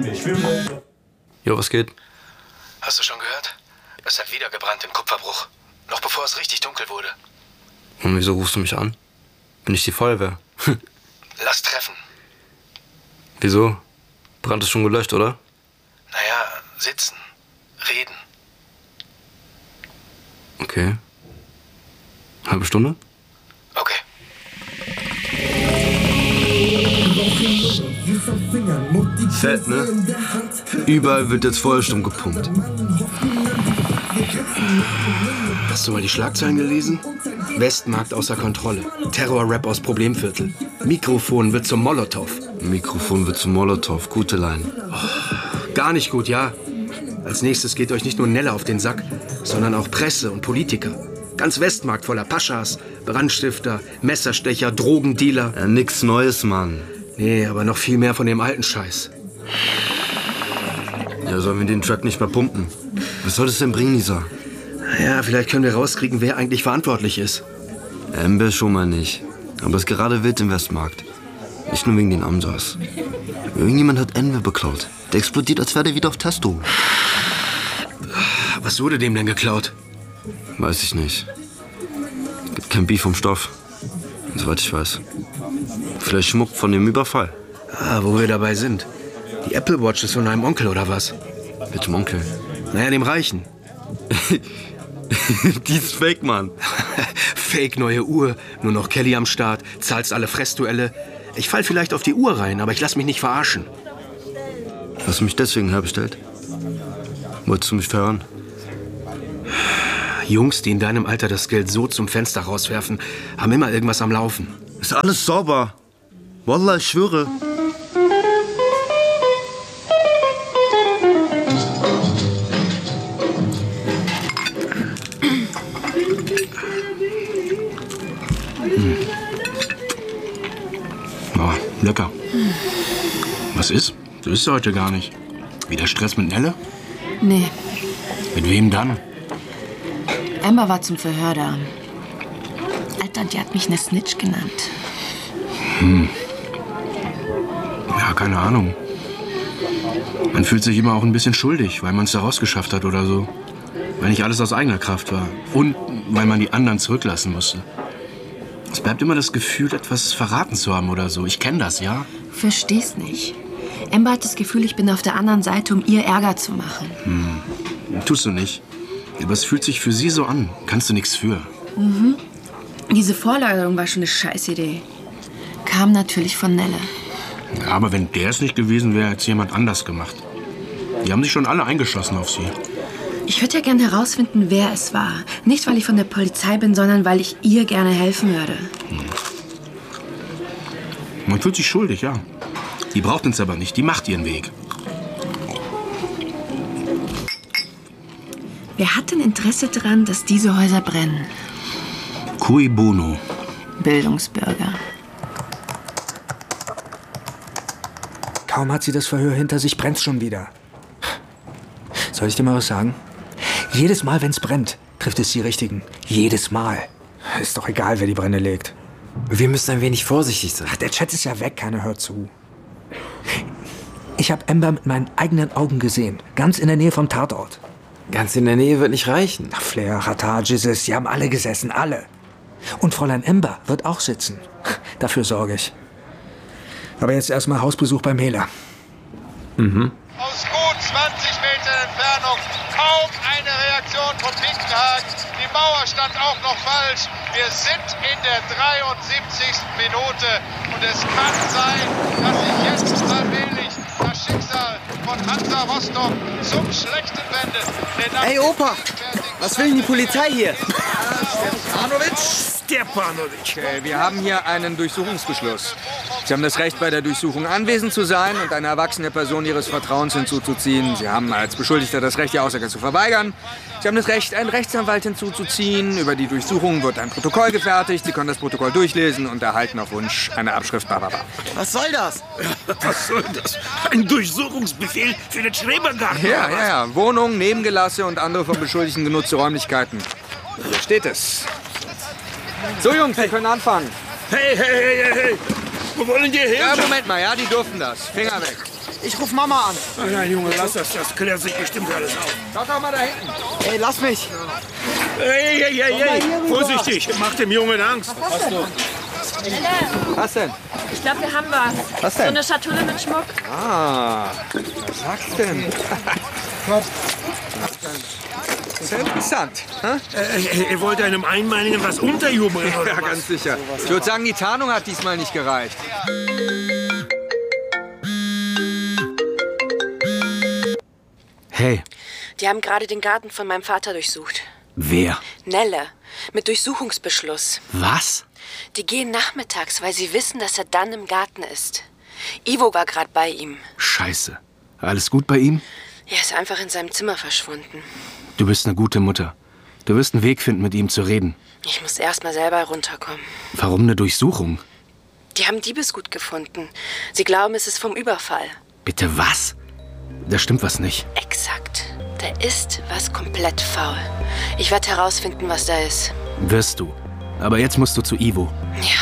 Jo, was geht? Hast du schon gehört? Es hat wieder gebrannt im Kupferbruch. Noch bevor es richtig dunkel wurde. Und wieso rufst du mich an? Bin ich die Feuerwehr? Lass treffen. Wieso? Brand ist schon gelöscht, oder? Naja, sitzen. Reden. Okay. Halbe Stunde? Okay. Fett, ne? Überall wird jetzt Feuersturm gepumpt. Hast du mal die Schlagzeilen gelesen? Westmarkt außer Kontrolle. Terror-Rap aus Problemviertel. Mikrofon wird zum Molotow. Mikrofon wird zum Molotow. Gute Line. Oh, gar nicht gut, ja. Als nächstes geht euch nicht nur Nelle auf den Sack, sondern auch Presse und Politiker. Ganz Westmarkt voller Paschas, Brandstifter, Messerstecher, Drogendealer. Ja, nix Neues, Mann. Nee, aber noch viel mehr von dem alten Scheiß. Ja, sollen wir den Track nicht mehr pumpen? Was soll das denn bringen, Nisa? Ja, vielleicht können wir rauskriegen, wer eigentlich verantwortlich ist. Ember schon mal nicht. Aber es ist gerade wild im Westmarkt. Nicht nur wegen den Amsas. Irgendjemand hat Enver beklaut. Der explodiert, als wäre der wieder auf Testo. Was wurde dem denn geklaut? Weiß ich nicht. Gibt kein Beef vom Stoff. Soweit ich weiß. Vielleicht Schmuck von dem Überfall. Ah, wo wir dabei sind. Die Apple Watch ist von einem Onkel, oder was? Welchem Onkel? Naja, dem Reichen. Die ist fake, Mann. Fake neue Uhr, nur noch Kelly am Start, zahlst alle Fressduelle. Ich fall vielleicht auf die Uhr rein, aber ich lass mich nicht verarschen. Hast du mich deswegen herbestellt? Wolltest du mich verhören? Jungs, die in deinem Alter das Geld so zum Fenster rauswerfen, haben immer irgendwas am Laufen. Ist alles sauber. Wallah, ich schwöre. Oh, lecker. Was ist? So ist heute gar nicht. Wieder Stress mit Nelle? Nee. Mit wem dann? Amber war zum Verhör da. Alter, die hat mich eine Snitch genannt. Ja, keine Ahnung. Man fühlt sich immer auch ein bisschen schuldig, weil man es da rausgeschafft hat oder so. Weil nicht alles aus eigener Kraft war. Und weil man die anderen zurücklassen musste. Es bleibt immer das Gefühl, etwas verraten zu haben oder so. Ich kenne das, ja? Versteh's nicht. Amber hat das Gefühl, ich bin auf der anderen Seite, um ihr Ärger zu machen. Tust du nicht. Aber es fühlt sich für sie so an. Kannst du nichts für. Diese Vorlagerung war schon eine Scheißidee. Kam natürlich von Nelle. Ja, aber wenn der es nicht gewesen wäre, hätte es jemand anders gemacht. Die haben sich schon alle eingeschossen auf sie. Ich würde ja gerne herausfinden, wer es war. Nicht, weil ich von der Polizei bin, sondern weil ich ihr gerne helfen würde. Man fühlt sich schuldig, ja. Die braucht uns aber nicht. Die macht ihren Weg. Wer hat denn Interesse daran, dass diese Häuser brennen? Cui bono. Bildungsbürger. Kaum hat sie das Verhör hinter sich, brennt's schon wieder. Soll ich dir mal was sagen? Jedes Mal, wenn's brennt, trifft es die Richtigen. Jedes Mal. Ist doch egal, wer die Brände legt. Wir müssen ein wenig vorsichtig sein. Ach, der Chat ist ja weg, keiner hört zu. Ich habe Amber mit meinen eigenen Augen gesehen. Ganz in der Nähe vom Tatort. Ganz in der Nähe wird nicht reichen. Ach, Flair, Rattar, Jizzes, die haben alle gesessen, alle. Und Fräulein Amber wird auch sitzen. Dafür sorge ich. Aber jetzt erstmal Hausbesuch beim Hehler. Aus gut 20 Metern Entfernung kaum eine Reaktion von Pinkenhagen. Die Mauer stand auch noch falsch. Wir sind in der 73. Minute und es kann sein, dass sich jetzt allmählich das Schicksal von Hansa Rostock zum Schlechten wendet. Denn Ey, Opa! Was will denn die Polizei hier? Okay, wir haben hier einen Durchsuchungsbeschluss. Sie haben das Recht, bei der Durchsuchung anwesend zu sein und eine erwachsene Person Ihres Vertrauens hinzuzuziehen. Sie haben als Beschuldigter das Recht, die Aussage zu verweigern. Sie haben das Recht, einen Rechtsanwalt hinzuzuziehen. Über die Durchsuchung wird ein Protokoll gefertigt. Sie können das Protokoll durchlesen und erhalten auf Wunsch eine Abschrift. Was soll das? Was soll das? Ein Durchsuchungsbefehl für den Schrebergarten? Ja. Wohnungen, Nebengelasse und andere vom Beschuldigten genutzte Räumlichkeiten. Hier steht es. So, Jungs, wir können anfangen. Hey! Wo wollen die hin? Ja, Moment mal, ja, die durften das. Finger weg. Ich ruf Mama an. Nein, Junge, lass das. Das klärt sich bestimmt alles auf. Schaut doch mal da hinten. Ey, lass mich. Hey. Vorsichtig, mach dem Jungen Angst. Was denn? Ich glaube, wir haben was. Was So denn? eine Schatulle mit Schmuck. Ah, was sagst denn? Das ist ja interessant. Er wollte einem Einmeinigen was unterjubeln, oder Ja, was? ganz sicher. Ich würde sagen, die Tarnung hat diesmal nicht gereicht. Hey, Die haben gerade den Garten von meinem Vater durchsucht. wer? Nelle. Mit Durchsuchungsbeschluss. Was? Die gehen nachmittags, weil sie wissen, dass er dann im Garten ist. Ivo war gerade bei ihm. Scheiße. Alles gut bei ihm? Er ist einfach in seinem Zimmer verschwunden. Du bist eine gute Mutter. Du wirst einen Weg finden, mit ihm zu reden. Ich muss erst mal selber runterkommen. Warum eine Durchsuchung? Die haben Diebesgut gefunden. Sie glauben, es ist vom Überfall. Bitte was? Da stimmt was nicht. Exakt. Da ist was komplett faul. Ich werde herausfinden, was da ist. Wirst du. Aber jetzt musst du zu Ivo. Ja,